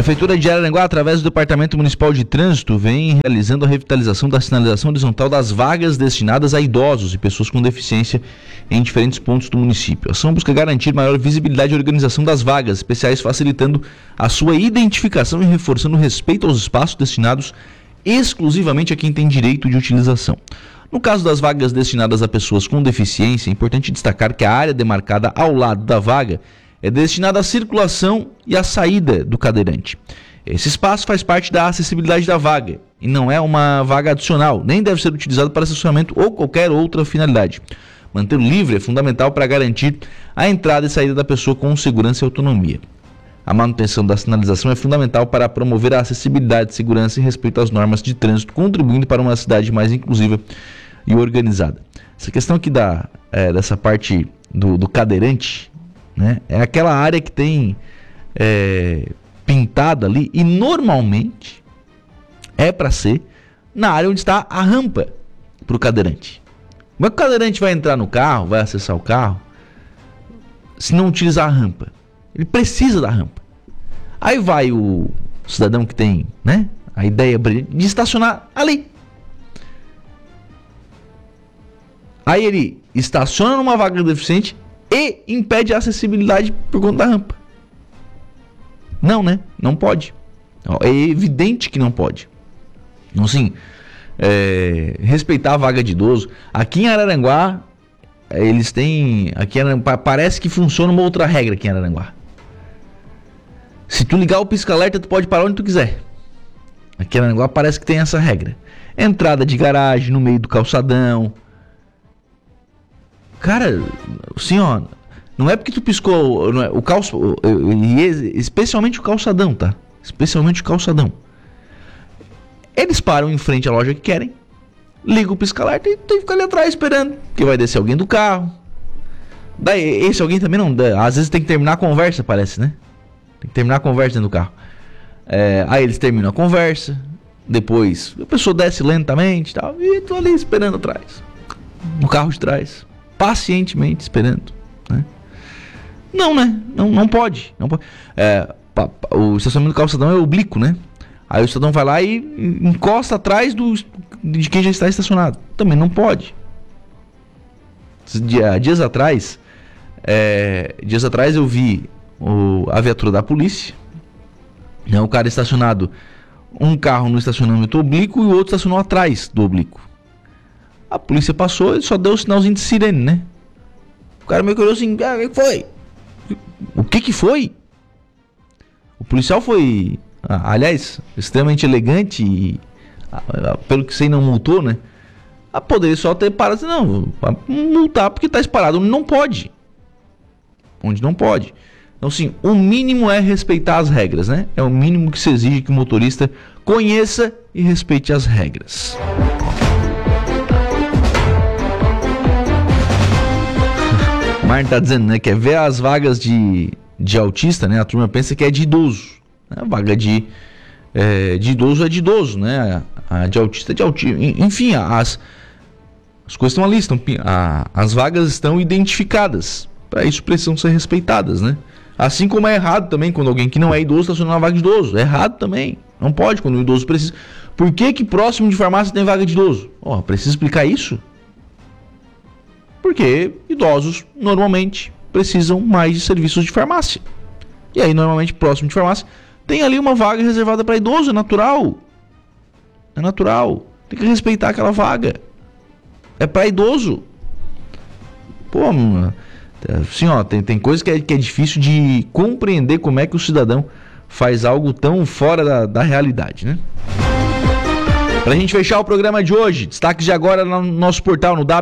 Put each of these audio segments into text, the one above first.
Prefeitura de Araranguá, através do Departamento Municipal de Trânsito, vem realizando a revitalização da sinalização horizontal das vagas destinadas a idosos e pessoas com deficiência em diferentes pontos do município. A ação busca garantir maior visibilidade e organização das vagas especiais, facilitando a sua identificação e reforçando o respeito aos espaços destinados exclusivamente a quem tem direito de utilização. No caso das vagas destinadas a pessoas com deficiência, é importante destacar que a área demarcada ao lado da vaga é destinada à circulação e à saída do cadeirante. Esse espaço faz parte da acessibilidade da vaga e não é uma vaga adicional, nem deve ser utilizado para estacionamento ou qualquer outra finalidade. Mantê-lo livre é fundamental para garantir a entrada e saída da pessoa com segurança e autonomia. A manutenção da sinalização é fundamental para promover a acessibilidade, segurança e respeito às normas de trânsito, contribuindo para uma cidade mais inclusiva e organizada. Essa questão aqui dessa parte do cadeirante, né, é aquela área que tem pintada ali e normalmente é para ser na área onde está a rampa para o cadeirante. Como é que o cadeirante vai entrar no carro, vai acessar o carro, se não utilizar a rampa? Ele precisa da rampa. Aí vai o cidadão que tem, né, a ideia de estacionar ali. Aí ele estaciona numa vaga deficiente e impede a acessibilidade por conta da rampa. Não, né? Não pode. É evidente que não pode. Então, assim, respeitar a vaga de idoso. Aqui em Araranguá, eles têm... Aqui em Araranguá, parece que funciona uma outra regra aqui em Araranguá. Se tu ligar o pisca-alerta, tu pode parar onde tu quiser. Aqui em Araranguá parece que tem essa regra. Entrada de garagem no meio do calçadão. Cara, assim, ó, não é porque tu piscou especialmente o calçadão, tá? Especialmente o calçadão. Eles param em frente à loja que querem, ligam o pisca-alerta e tem que ficar ali atrás esperando, porque vai descer alguém do carro. Daí, esse alguém também não dá, às vezes tem que terminar a conversa, parece, né? Tem que terminar a conversa dentro do carro. Aí eles terminam a conversa, depois a pessoa desce lentamente e tal, e tô ali esperando atrás, no carro de trás. Pacientemente esperando, né? Não, né? Não pode. Não pode. O estacionamento do calçadão é oblíquo, né? Aí o cidadão vai lá e encosta atrás de quem já está estacionado. Também não pode. Dias atrás eu vi a viatura da polícia, né? O cara estacionado, um carro no estacionamento oblíquo e o outro estacionou atrás do oblíquo. A polícia passou e só deu o sinalzinho de sirene, né? O cara meio que olhou assim, o que foi? O que foi? O policial foi, aliás, extremamente elegante e, pelo que sei, não multou, né? Poderia só ter parado assim, não, multar porque tá parado onde não pode. Onde não pode. Então, sim, o mínimo é respeitar as regras, né? É o mínimo que se exige que o motorista conheça e respeite as regras. Martin tá dizendo, né, quer ver as vagas de autista, né? A turma pensa que é de idoso. A vaga de idoso é de idoso, né? A de autista é de autista. Enfim, as coisas estão ali, as vagas estão identificadas. Para isso precisam ser respeitadas, né? Assim como é errado também quando alguém que não é idoso estaciona uma vaga de idoso. É errado também. Não pode quando o idoso precisa. Por que próximo de farmácia tem vaga de idoso? Precisa explicar isso? Porque idosos normalmente precisam mais de serviços de farmácia. E aí normalmente próximo de farmácia tem ali uma vaga reservada para idoso, é natural. É natural. Tem que respeitar aquela vaga. É para idoso. Pô, assim, tem coisa que é difícil de compreender como é que o cidadão faz algo tão fora da realidade, né? Pra gente fechar o programa de hoje, destaques de agora no nosso portal no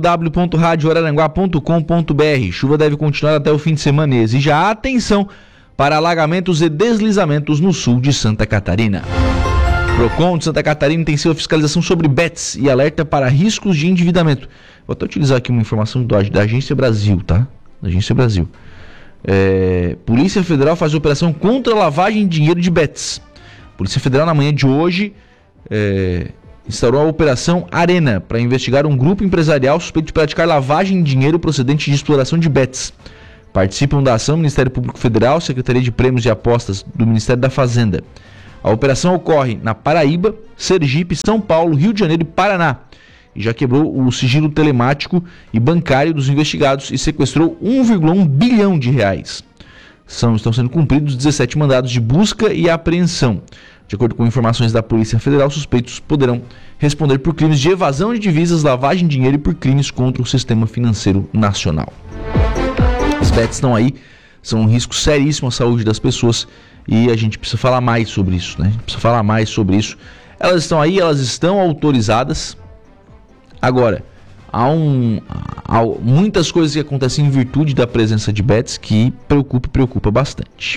www.radioararanguá.com.br. Chuva deve continuar até o fim de semana e exige atenção para alagamentos e deslizamentos no sul de Santa Catarina. Procon de Santa Catarina intensiva fiscalização sobre bets e alerta para riscos de endividamento. Vou até utilizar aqui uma informação da Agência Brasil, tá? Da Agência Brasil. Polícia Federal faz operação contra a lavagem de dinheiro de bets. Polícia Federal na manhã de hoje instaurou a Operação Arena para investigar um grupo empresarial suspeito de praticar lavagem de dinheiro procedente de exploração de bets. Participam da ação Ministério Público Federal, Secretaria de Prêmios e Apostas do Ministério da Fazenda. A operação ocorre na Paraíba, Sergipe, São Paulo, Rio de Janeiro e Paraná. E já quebrou o sigilo telemático e bancário dos investigados e sequestrou 1,1 bilhão de reais. Estão sendo cumpridos 17 mandados de busca e apreensão. De acordo com informações da Polícia Federal, suspeitos poderão responder por crimes de evasão de divisas, lavagem de dinheiro e por crimes contra o sistema financeiro nacional. As bets estão aí, são um risco seríssimo à saúde das pessoas e a gente precisa falar mais sobre isso, né? Elas estão aí, elas estão autorizadas. Agora, há muitas coisas que acontecem em virtude da presença de bets que preocupa bastante.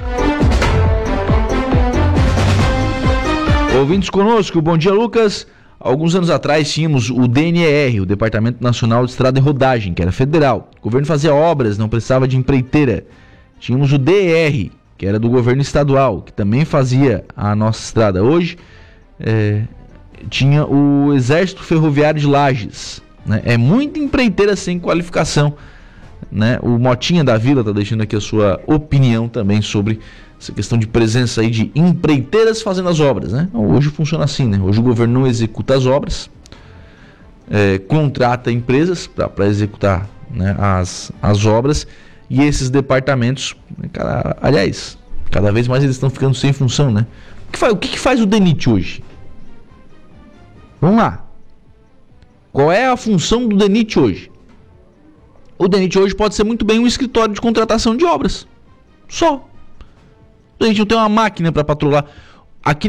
Ouvintes conosco, bom dia, Lucas. Alguns anos atrás tínhamos o DNR, o Departamento Nacional de Estrada e Rodagem, que era federal. O governo fazia obras, não precisava de empreiteira. Tínhamos o DR, que era do governo estadual, que também fazia a nossa estrada. Hoje, tinha o Exército Ferroviário de Lages, né? É muita empreiteira sem qualificação, né? O Motinha da Vila está deixando aqui a sua opinião também sobre essa questão de presença aí de empreiteiras fazendo as obras, né? Hoje funciona assim, né? Hoje o governo não executa as obras, contrata empresas para executar, né, as obras, e esses departamentos, aliás, cada vez mais eles estão ficando sem função, né? O que faz o DENIT hoje? Vamos lá. Qual é a função do DENIT hoje? O DENIT hoje pode ser muito bem um escritório de contratação de obras. Só. A gente não tem uma máquina para patrulhar. Aqui,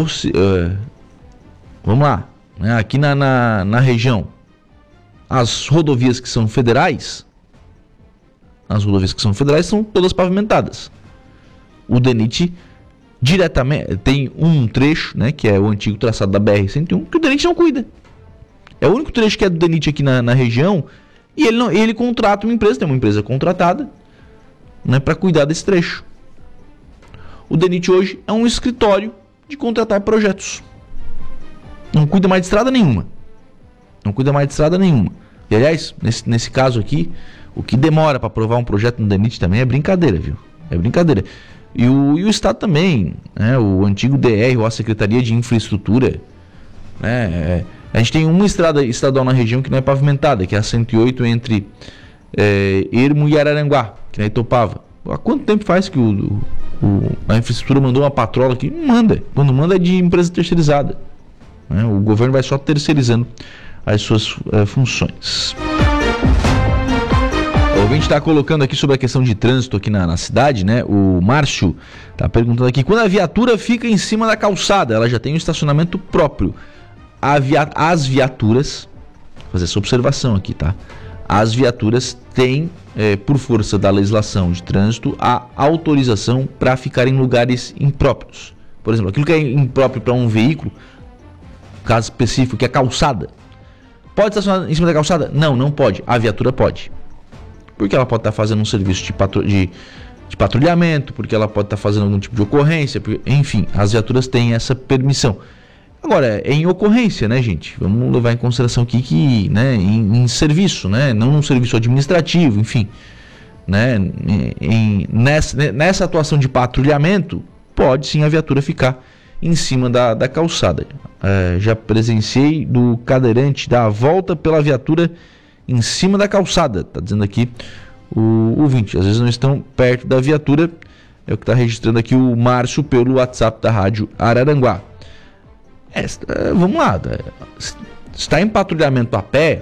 vamos lá, né? Aqui na região, as rodovias que são federais, são todas pavimentadas. O DENIT diretamente tem um trecho, né, que é o antigo traçado da BR-101, que o DENIT não cuida. É o único trecho que é do DENIT aqui na região, e ele contrata uma empresa, tem uma empresa contratada, né, para cuidar desse trecho. O DENIT hoje é um escritório de contratar projetos. Não cuida mais de estrada nenhuma. E aliás, nesse caso aqui, o que demora para aprovar um projeto no DENIT também é brincadeira, viu? É brincadeira. E o Estado também, né? O antigo DR, ou a Secretaria de Infraestrutura, né? A gente tem uma estrada estadual na região que não é pavimentada, que é a 108 entre Ermo e Araranguá, que é Itopava. Há quanto tempo faz que a infraestrutura mandou uma patrola aqui? Não manda. Quando manda é de empresa terceirizada, né? O governo vai só terceirizando as suas funções. O ouvinte está colocando aqui sobre a questão de trânsito aqui na cidade, né? O Márcio está perguntando aqui: quando a viatura fica em cima da calçada, ela já tem um estacionamento próprio. As viaturas, vou fazer essa observação aqui, tá? As viaturas têm, por força da legislação de trânsito, a autorização para ficar em lugares impróprios. Por exemplo, aquilo que é impróprio para um veículo, caso específico, que é calçada, pode estacionar em cima da calçada? Não pode. A viatura pode. Porque ela pode estar fazendo um serviço de patrulhamento, porque ela pode estar fazendo algum tipo de ocorrência, enfim, as viaturas têm essa permissão. Agora, é em ocorrência, né, gente? Vamos levar em consideração aqui que, né, em serviço, né, não num serviço administrativo, enfim, né, nessa atuação de patrulhamento, pode sim a viatura ficar em cima da calçada. Já presenciei do cadeirante dar a volta pela viatura em cima da calçada, tá dizendo aqui o ouvinte. Às vezes não estão perto da viatura, é o que está registrando aqui o Márcio pelo WhatsApp da Rádio Araranguá. Vamos lá, está em patrulhamento a pé,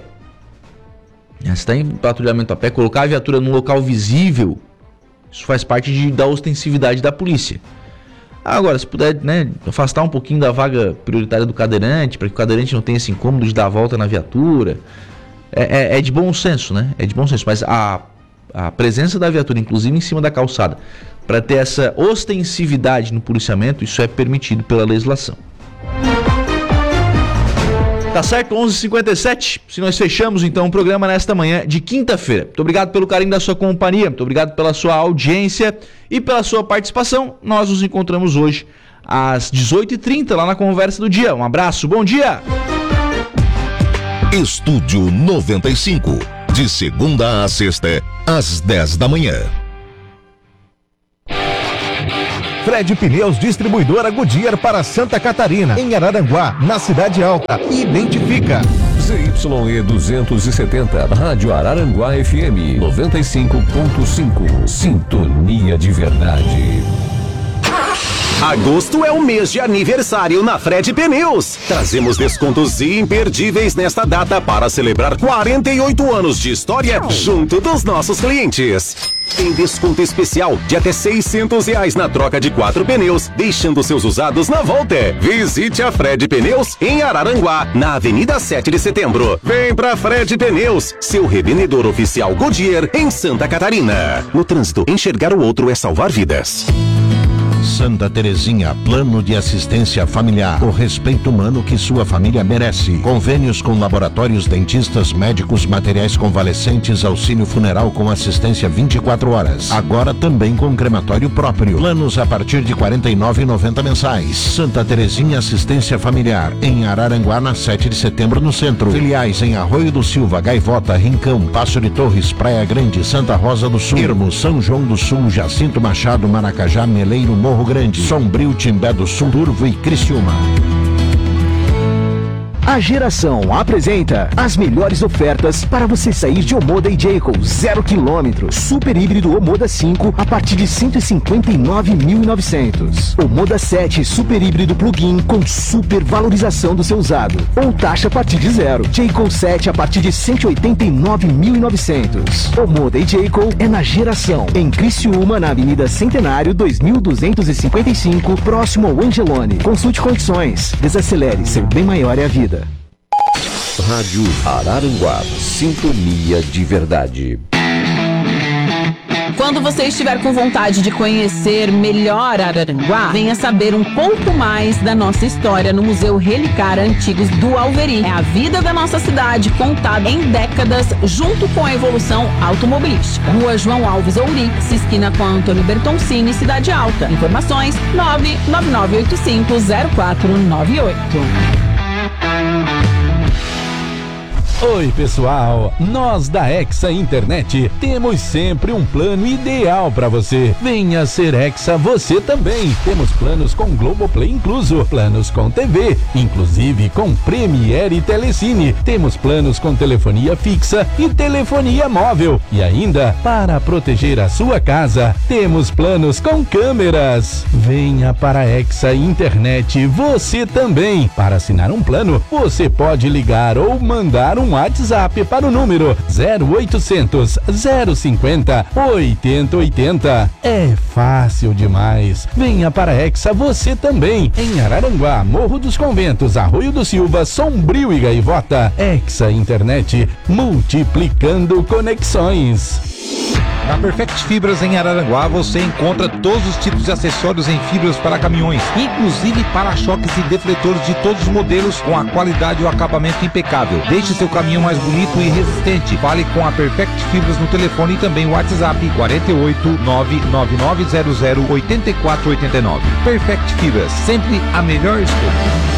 colocar a viatura num local visível, isso faz parte da ostensividade da polícia. Agora, se puder, né, afastar um pouquinho da vaga prioritária do cadeirante, para que o cadeirante não tenha esse incômodo de dar a volta na viatura, é de bom senso, né? É de bom senso, mas a presença da viatura, inclusive em cima da calçada, para ter essa ostensividade no policiamento, isso é permitido pela legislação. Tá certo? 11h57, se nós fechamos então o programa nesta manhã de quinta-feira. Muito obrigado pelo carinho da sua companhia, muito obrigado pela sua audiência e pela sua participação. Nós nos encontramos hoje às 18h30 lá na Conversa do Dia. Um abraço, bom dia! Estúdio 95, de segunda a sexta, às 10 da manhã. Fred Pneus Distribuidora Goodyear para Santa Catarina, em Araranguá, na Cidade Alta. Identifica. ZYE 270, Rádio Araranguá FM 95.5. Sintonia de verdade. Agosto é o mês de aniversário na Fred Pneus. Trazemos descontos imperdíveis nesta data para celebrar 48 anos de história junto dos nossos clientes. Tem desconto especial de até R$600 na troca de 4 pneus, deixando seus usados na volta. Visite a Fred Pneus em Araranguá, na Avenida 7 de Setembro. Vem pra Fred Pneus, seu revendedor oficial Goodyear em Santa Catarina. No trânsito, enxergar o outro é salvar vidas. Santa Terezinha, plano de assistência familiar. O respeito humano que sua família merece. Convênios com laboratórios, dentistas, médicos, materiais convalescentes, auxílio funeral com assistência 24 horas. Agora também com crematório próprio. Planos a partir de R$ 49,90 mensais. Santa Terezinha Assistência Familiar, em Araranguá, na 7 de setembro, no centro. Filiais em Arroio do Silva, Gaivota, Rincão, Passo de Torres, Praia Grande, Santa Rosa do Sul, Ermo, São João do Sul, Jacinto Machado, Maracajá, Meleiro, Morro Grande, Sombrio, Timbé do Sul, Turvo e Criciúma. A Geração apresenta as melhores ofertas para você sair de Omoda e Jayco 0 km. Super híbrido Omoda 5 a partir de 159.900. Omoda 7 super híbrido plug-in com super valorização do seu usado. Ou taxa a partir de zero. Jayco 7 a partir de 189.900. Omoda e Jayco é na Geração. Em Criciúma, na Avenida Centenário 2255, próximo ao Angelone. Consulte condições. Desacelere, ser bem maior é a vida. Rádio Araranguá, sintonia de verdade. Quando você estiver com vontade de conhecer melhor Araranguá, venha saber um pouco mais da nossa história no Museu Relicário Antigos do Alveri. É a vida da nossa cidade contada em décadas junto com a evolução automobilística. Rua João Alves Ourix, esquina com a Antônio Bertoncini, Cidade Alta. Informações 999850498. Oi pessoal, nós da Hexa Internet temos sempre um plano ideal para você. Venha ser Hexa você também. Temos planos com Globoplay incluso, planos com TV, inclusive com Premiere e Telecine. Temos planos com telefonia fixa e telefonia móvel. E ainda, para proteger a sua casa, temos planos com câmeras. Venha para a Hexa Internet você também. Para assinar um plano, você pode ligar ou mandar um WhatsApp para o número 0800 050 8080. É fácil demais. Venha para a Hexa você também. Em Araranguá, Morro dos Conventos, Arroio do Silva, Sombrio e Gaivota. Hexa Internet, multiplicando conexões. Na Perfect Fibras em Araranguá você encontra todos os tipos de acessórios em fibras para caminhões, inclusive para-choques e defletores de todos os modelos com a qualidade e o acabamento impecável. Deixe seu caminhão mais bonito e resistente. Fale com a Perfect Fibras no telefone e também o WhatsApp 48999008489. Perfect Fibras, sempre a melhor escolha.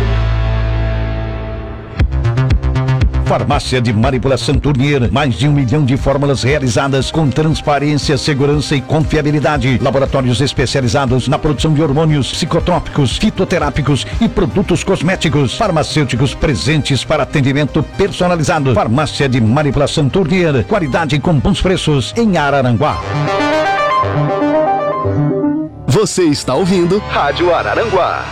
Farmácia de Manipulação Tournier, mais de 1 milhão de fórmulas realizadas com transparência, segurança e confiabilidade. Laboratórios especializados na produção de hormônios, psicotrópicos, fitoterápicos e produtos cosméticos. Farmacêuticos presentes para atendimento personalizado. Farmácia de Manipulação Tournier, qualidade com bons preços em Araranguá. Você está ouvindo Rádio Araranguá.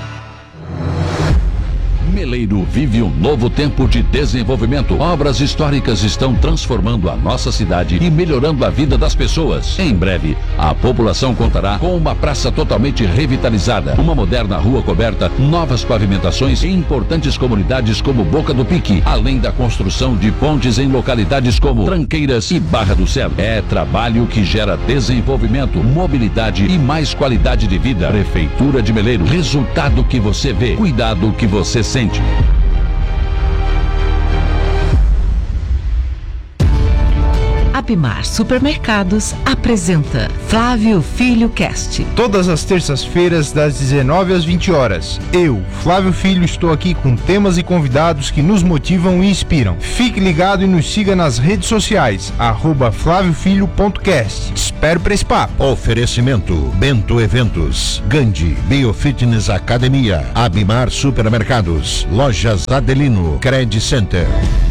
Meleiro vive um novo tempo de desenvolvimento. Obras históricas estão transformando a nossa cidade e melhorando a vida das pessoas. Em breve, a população contará com uma praça totalmente revitalizada, uma moderna rua coberta, novas pavimentações em importantes comunidades como Boca do Pique, além da construção de pontes em localidades como Tranqueiras e Barra do Céu. É trabalho que gera desenvolvimento, mobilidade e mais qualidade de vida. Prefeitura de Meleiro. Resultado que você vê, cuidado que você sente. Abimar Supermercados apresenta Flávio Filho Cast. Todas as terças-feiras, das 19 às 20 horas. Eu, Flávio Filho, estou aqui com temas e convidados que nos motivam e inspiram. Fique ligado e nos siga nas redes sociais, @flaviofilho.cast. Te espero para esse papo. Oferecimento: Bento Eventos, Gandhi Biofitness Academia, Abimar Supermercados, Lojas Adelino, Credit Center.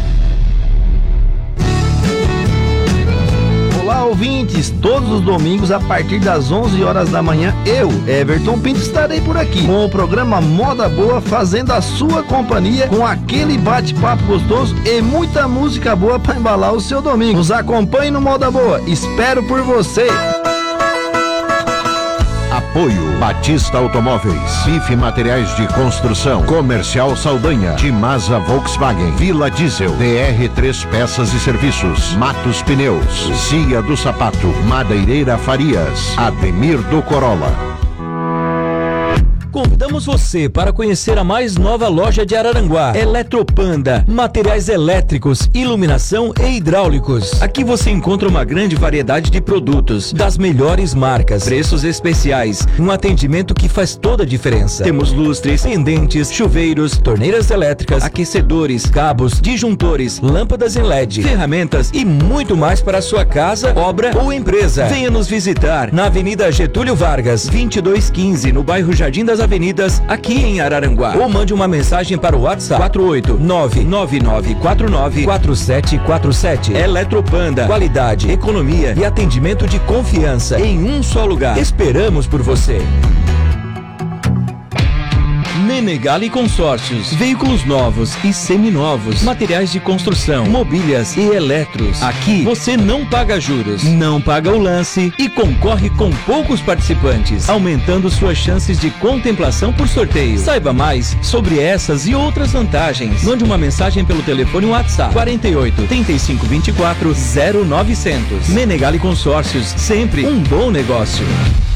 Ouvintes, todos os domingos a partir das 11 horas da manhã, eu, Everton Pinto, estarei por aqui com o programa Moda Boa, fazendo a sua companhia com aquele bate-papo gostoso e muita música boa para embalar o seu domingo. Nos acompanhe no Moda Boa, espero por você. Apoio: Batista Automóveis, Bife Materiais de Construção, Comercial Saldanha, Timasa Volkswagen, Vila Diesel, DR3 Peças e Serviços, Matos Pneus, Cia do Sapato, Madeireira Farias, Ademir do Corolla. Convidamos você para conhecer a mais nova loja de Araranguá, Eletropanda, materiais elétricos, iluminação e hidráulicos. Aqui você encontra uma grande variedade de produtos, das melhores marcas, preços especiais, um atendimento que faz toda a diferença. Temos lustres, pendentes, chuveiros, torneiras elétricas, aquecedores, cabos, disjuntores, lâmpadas em LED, ferramentas e muito mais para a sua casa, obra ou empresa. Venha nos visitar na Avenida Getúlio Vargas, 2215, no bairro Jardim das Avenidas, aqui em Araranguá. Ou mande uma mensagem para o WhatsApp 48999494747. Eletropanda, qualidade, economia e atendimento de confiança em um só lugar. Esperamos por você. Menegali Consórcios, veículos novos e seminovos, materiais de construção, mobílias e eletros. Aqui você não paga juros, não paga o lance e concorre com poucos participantes, aumentando suas chances de contemplação por sorteio. Saiba mais sobre essas e outras vantagens. Mande uma mensagem pelo telefone WhatsApp 48 35 24 0900. Menegali Consórcios, sempre um bom negócio.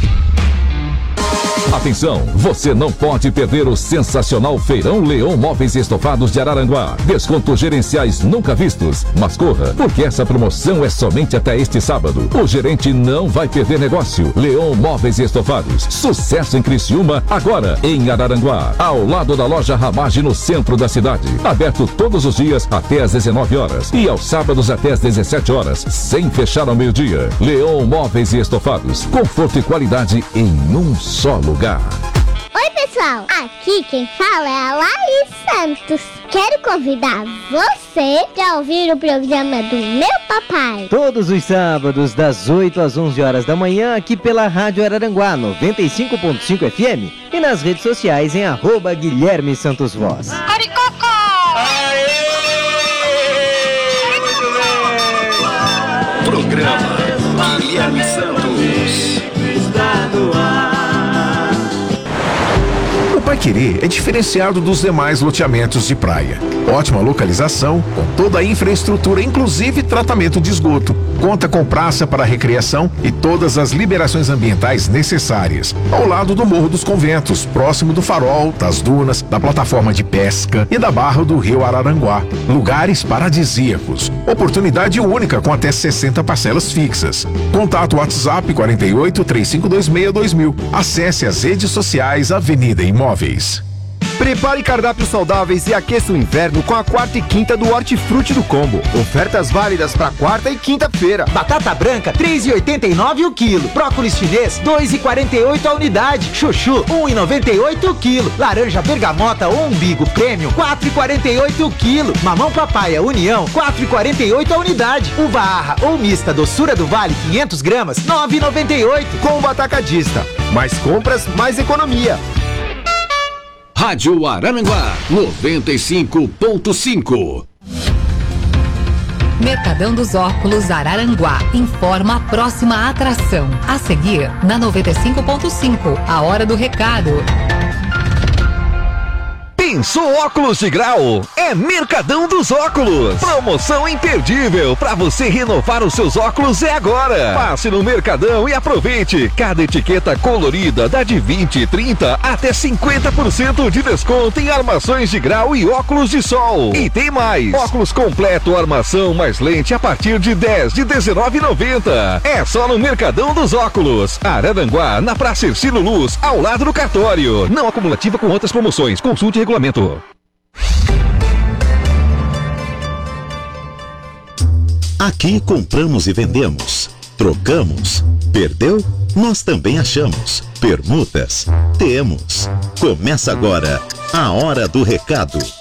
Atenção, você não pode perder o sensacional Feirão Leão Móveis e Estofados de Araranguá. Descontos gerenciais nunca vistos. Mas corra, porque essa promoção é somente até este sábado. O gerente não vai perder negócio. Leão Móveis e Estofados. Sucesso em Criciúma, agora em Araranguá. Ao lado da loja Ramage, no centro da cidade. Aberto todos os dias até às 19 horas. E aos sábados até às 17 horas, sem fechar ao meio-dia. Leão Móveis e Estofados. Conforto e qualidade em um só lugar. Oi pessoal, aqui quem fala é a Laís Santos. Quero convidar você para ouvir o programa do meu papai. Todos os sábados, das 8 às 11 horas da manhã, aqui pela Rádio Araranguá 95.5 FM e nas redes sociais em @Guilherme Santos Voz. Programa Guilherme Santos está no ar. O Paiquerê é diferenciado dos demais loteamentos de praia. Ótima localização, com toda a infraestrutura, inclusive tratamento de esgoto. Conta com praça para recreação e todas as liberações ambientais necessárias. Ao lado do Morro dos Conventos, próximo do farol, das dunas, da plataforma de pesca e da barra do rio Araranguá. Lugares paradisíacos. Oportunidade única com até 60 parcelas fixas. Contato WhatsApp 48 3526 2000. Acesse as redes sociais Avenida Imóveis. Prepare cardápios saudáveis e aqueça o inverno com a quarta e quinta do Hortifruti do Combo. Ofertas válidas para quarta e quinta-feira. Batata branca, 3,89 o quilo. Brócolis chinês, 2,48 a unidade. Chuchu, 1,98 o quilo. Laranja bergamota ou umbigo prêmio, 4,48 o quilo. Mamão papaya União, 4,48 a unidade. Uva arra ou mista doçura do Vale, 500 gramas, 9,98. Combo Atacadista. Mais compras, mais economia. Rádio Araranguá 95.5. Mercadão dos Óculos Araranguá informa a próxima atração. A seguir, na 95.5, a hora do recado. Pensou óculos de grau? É Mercadão dos Óculos. Promoção imperdível para você renovar os seus óculos é agora. Passe no Mercadão e aproveite. Cada etiqueta colorida dá de 20, 30 até 50% de desconto em armações de grau e óculos de sol. E tem mais. Óculos completo, armação mais lente a partir de 10 de R$19,90. É só no Mercadão dos Óculos. Araranguá, na Praça Ercílio Luz, ao lado do cartório. Não acumulativa com outras promoções. Consulte o regulamento. Aqui compramos e vendemos. Trocamos. Perdeu? Nós também achamos. Permutas? Temos. Começa agora a Hora do Recado.